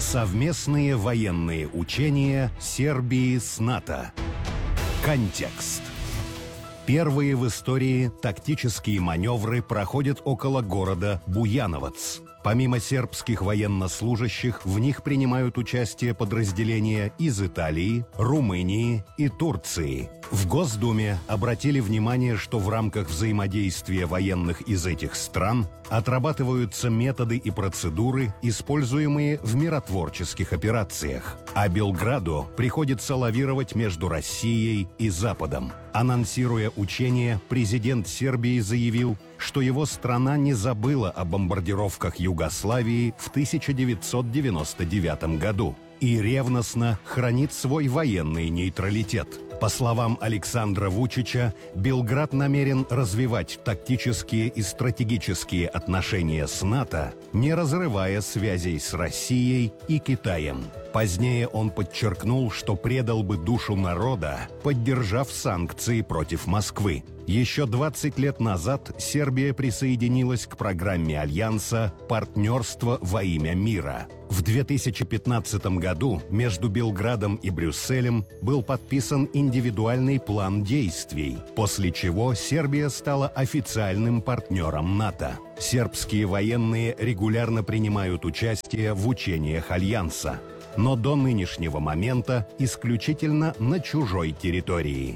Совместные военные учения Сербии с НАТО. Контекст. Первые в истории тактические маневры проходят около города Буяновац. Помимо сербских военнослужащих, в них принимают участие подразделения из Италии, Румынии и Турции. В Госдуме обратили внимание, что в рамках взаимодействия военных из этих стран отрабатываются методы и процедуры, используемые в миротворческих операциях. А Белграду приходится лавировать между Россией и Западом. Анонсируя учения, президент Сербии заявил, что его страна не забыла о бомбардировках Югославии в 1999 году и ревностно хранит свой военный нейтралитет. По словам Александра Вучича, Белград намерен развивать тактические и стратегические отношения с НАТО, не разрывая связей с Россией и Китаем. Позднее он подчеркнул, что предал бы душу народа, поддержав санкции против Москвы. Еще 20 лет назад Сербия присоединилась к программе Альянса «Партнерство во имя мира». В 2015 году между Белградом и Брюсселем был подписан индивидуальный план действий, после чего Сербия стала официальным партнером НАТО. Сербские военные регулярно принимают участие в учениях Альянса, но до нынешнего момента исключительно на чужой территории.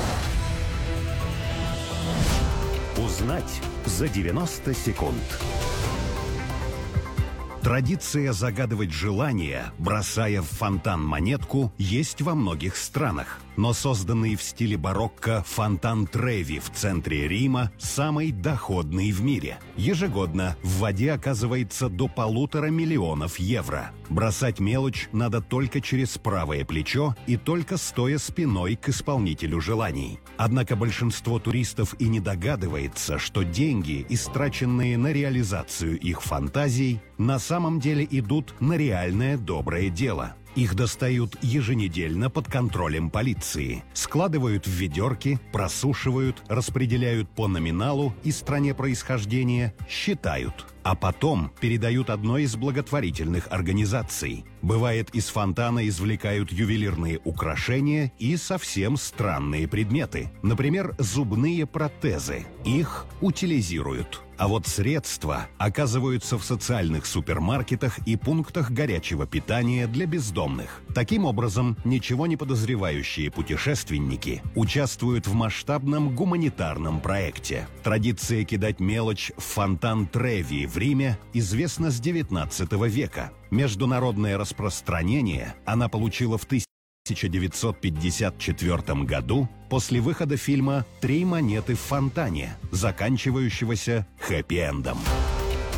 Узнать за 90 секунд. Традиция загадывать желания, бросая в фонтан монетку, есть во многих странах. Но созданный в стиле барокко фонтан Треви в центре Рима самый доходный в мире. Ежегодно в воде оказывается до 1,5 миллиона евро. Бросать мелочь надо только через правое плечо и только стоя спиной к исполнителю желаний. Однако большинство туристов и не догадывается, что деньги, истраченные на реализацию их фантазий, на самом деле идут на реальное доброе дело. Их достают еженедельно под контролем полиции. Складывают в ведерки, просушивают, распределяют по номиналу и стране происхождения, считают. А потом передают одной из благотворительных организаций. Бывает, из фонтана извлекают ювелирные украшения и совсем странные предметы. Например, зубные протезы. Их утилизируют. А вот средства оказываются в социальных супермаркетах и пунктах горячего питания для бездомных. Таким образом, ничего не подозревающие путешественники участвуют в масштабном гуманитарном проекте. Традиция кидать мелочь в фонтан Треви в Риме известна с XIX века. Международное распространение она получила в 1954 году после выхода фильма «Три монеты в фонтане», заканчивающегося хэппи-эндом.